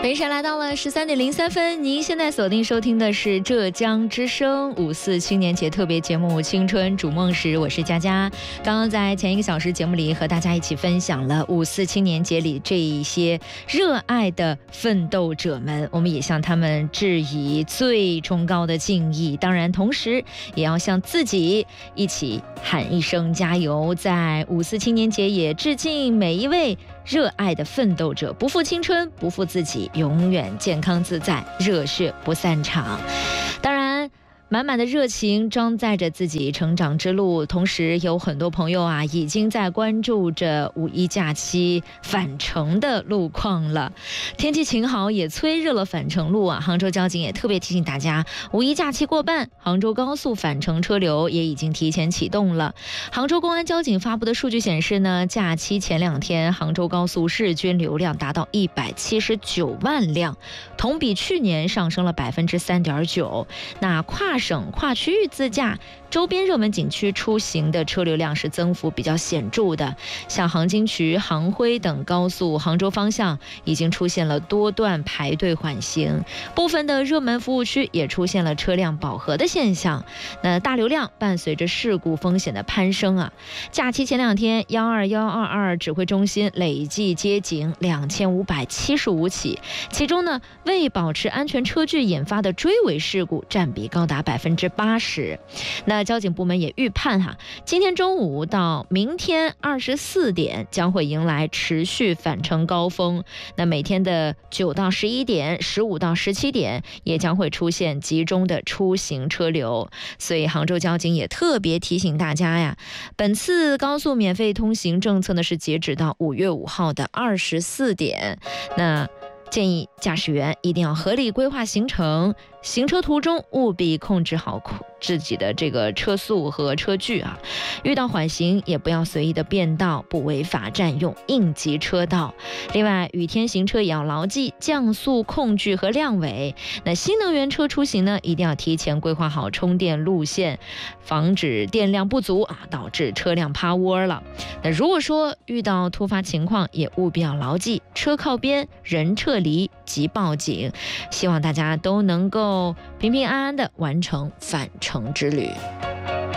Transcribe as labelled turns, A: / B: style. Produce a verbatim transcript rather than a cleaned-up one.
A: 北时来到了十三点零三分，您现在锁定收听的是浙江之声五四青年节特别节目《青春逐梦时》，我是佳佳。刚刚在前一个小时节目里和大家一起分享了五四青年节里这一些热爱的奋斗者们，我们也向他们致以最崇高的敬意。当然，同时也要向自己一起喊一声加油。在五四青年节也致敬每一位热爱的奋斗者，不负青春，不负自己，永远健康自在，热血不散场。当然满满的热情装载着自己成长之路，同时有很多朋友啊已经在关注着五一假期返程的路况了。天气晴好也催热了返程路啊，杭州交警也特别提醒大家，五一假期过半，杭州高速返程车流也已经提前启动了。杭州公安交警发布的数据显示呢，假期前两天杭州高速日均流量达到一百七十九万辆，同比去年上升了百分之三点九。那跨省跨区域自驾周边热门景区出行的车流量是增幅比较显著的，像杭金渠、杭徽等高速杭州方向已经出现了多段排队缓行，部分的热门服务区也出现了车辆饱和的现象。那大流量伴随着事故风险的攀升啊，假期前两天幺二幺二二指挥中心累计接警两千五百七十五起，其中呢为保持安全车距引发的追尾事故占比高达百分之八十。那交警部门也预判哈，今天中午到明天二十四点将会迎来持续返程高峰。那每天的九到十一点、十五到十七点也将会出现集中的出行车流。所以杭州交警也特别提醒大家呀，本次高速免费通行政策呢是截止到五月五号的二十四点。那建议驾驶员一定要合理规划行程，行车途中务必控制好自己的这个车速和车距啊，遇到缓行也不要随意的变道，不违法占用应急车道。另外，雨天行车也要牢记降速控距和亮尾。那新能源车出行呢，一定要提前规划好充电路线，防止电量不足啊导致车辆趴窝了。那如果说遇到突发情况，也务必要牢记车靠边，人撤离即报警。希望大家都能够平平安安的完成返程之旅。